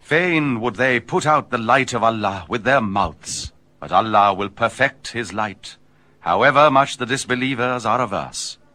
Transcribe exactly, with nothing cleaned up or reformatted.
Fain would they put out the light of Allah with their mouths, but Allah will perfect his light, however much the disbelievers are averse.